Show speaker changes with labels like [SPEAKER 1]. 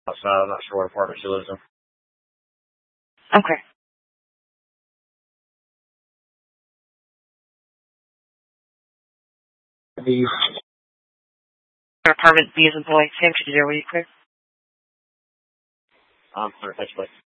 [SPEAKER 1] outside. I'm not sure what apartment she lives in.
[SPEAKER 2] Okay. Her apartment B as in boy. Sam, could you do really quick?
[SPEAKER 1] All right, thanks, bye.